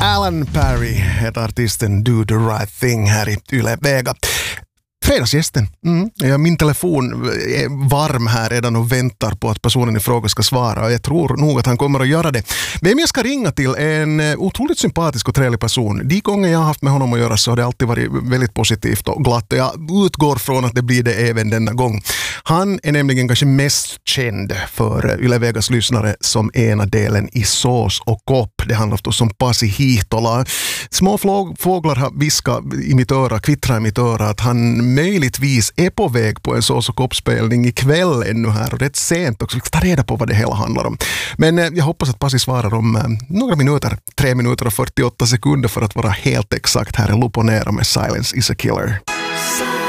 Alan Perry heter artisten Do the Right Thing här i Yle Vega. Fredagsgästen. Min telefon är varm här redan och väntar på att personen i fråga ska svara. Och jag tror nog att han kommer att göra det. Vem jag ska ringa till är en otroligt sympatisk och trevlig person. De gånger jag har haft med honom att göra så har det alltid varit väldigt positivt och glatt. Och jag utgår från att det blir det även denna gång. Han är nämligen kanske mest känd för Yle Vegas lyssnare som ena delen i Sås och kopp. Det handlar förstås om Pasi Hihtola. Små fåglar har viskat i mitt öra, kvittrar i mitt öra att han möjligtvis är på väg på en Sås och koppspelning ikväll ännu här och rätt sent också. Vi ska ta reda på vad det hela handlar om. Men jag hoppas att Pasi svarar om några minuter, 3 minuter och 48 sekunder för att vara helt exakt här i Luponera med Silence is a Killer.